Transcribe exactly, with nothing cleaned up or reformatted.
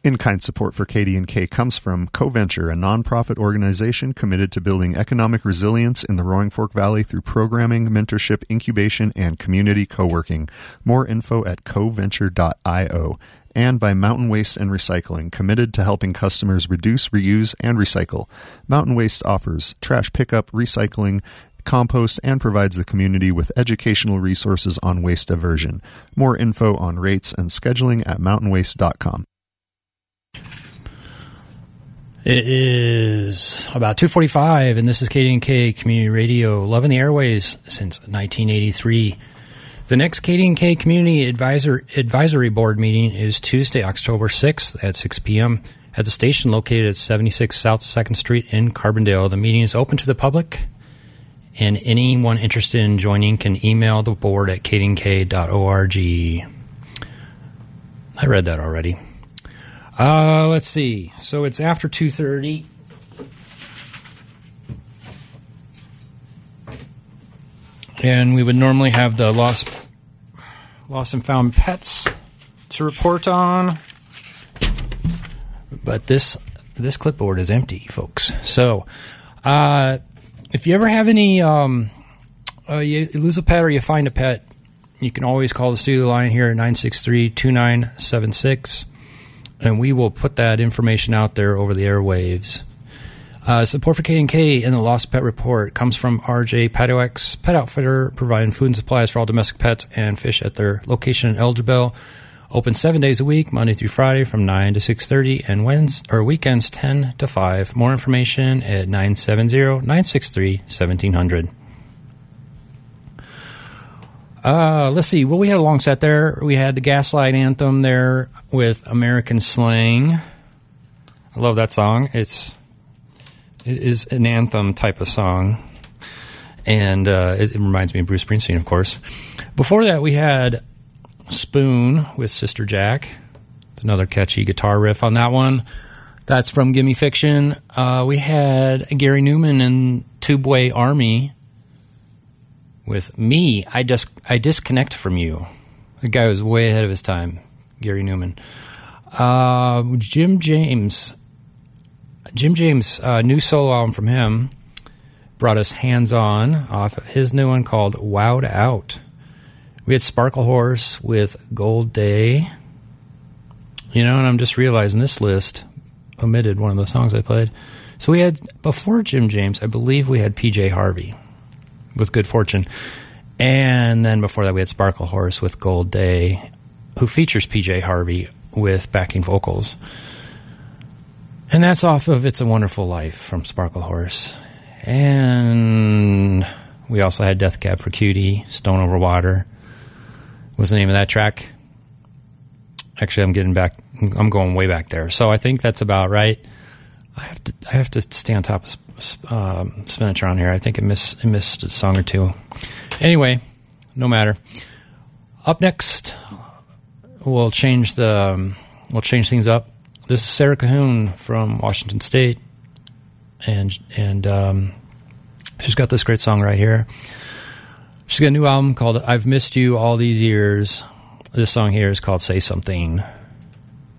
In-kind support for K D and K comes from CoVenture, a nonprofit organization committed to building economic resilience in the Roaring Fork Valley through programming, mentorship, incubation, and community co-working. More info at coventure dot io. And by Mountain Waste and Recycling, committed to helping customers reduce, reuse, and recycle. Mountain Waste offers trash pickup, recycling, compost, and provides the community with educational resources on waste diversion. More info on rates and scheduling at mountain waste dot com. It is about two forty-five, and this is K D and K Community Radio, loving the airways since nineteen eighty-three. The next K D and K Community Advisor Advisory Board meeting is Tuesday, October sixth at six p.m. at the station located at seventy-six South second Street in Carbondale. The meeting is open to the public, and anyone interested in joining can email the board at k d n k dot org. I read that already. Uh, let's see. So it's after two thirty. And we would normally have the lost, lost and found pets to report on. But this this clipboard is empty, folks. So uh, if you ever have any, um, uh, you lose a pet or you find a pet, you can always call the studio line here at nine six three, two nine seven six. And we will put that information out there over the airwaves. Uh, support for K D and K in the Lost Pet Report comes from R J Padox Pet Outfitter, providing food and supplies for all domestic pets and fish at their location in Elgibel. Open seven days a week, Monday through Friday from nine to six thirty, and Wednesdays, or weekends ten to five. More information at nine seven zero, nine six three, one seven zero zero. Uh, let's see. Well, we had a long set there. We had the Gaslight Anthem there with American Slang. I love that song. It's it is an anthem type of song, and uh, it, it reminds me of Bruce Springsteen, of course. Before that, we had Spoon with Sister Jack. It's another catchy guitar riff on that one. That's from Gimme Fiction. Uh, we had Gary Newman and Tubeway Army with Me, I just I Disconnect From You. The guy was way ahead of his time, Gary Newman. Uh, Jim James, Jim James, uh, new solo album from him, brought us Hands On off of his new one called Wowed Out. We had Sparkle Horse with Gold Day. You know, and I'm just realizing this list omitted one of the songs I played. So we had, before Jim James, I believe we had P J Harvey with Good Fortune. And then before that, we had Sparkle Horse with Gold Day, who features P J Harvey with backing vocals. And that's off of It's a Wonderful Life from Sparkle Horse. And we also had Death Cab for Cutie, Stone Over Water was the name of that track. Actually, I'm getting back, I'm going way back there. So I think that's about right. I have to I have to stay on top of uh, spinach around here. I think I missed, I missed a song or two. Anyway, no matter. Up next, we'll change the um, we'll change things up. This is Sarah Cahoon from Washington State, and and um, she's got this great song right here. She's got a new album called "I've Missed You All These Years." This song here is called "Say Something."